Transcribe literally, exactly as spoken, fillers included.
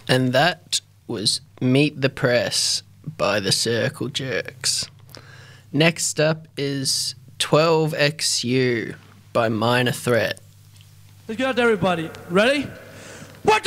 And that was Meet the Press by the Circle Jerks. Next up is twelve X U by Minor Threat. Let's get out to everybody. Ready?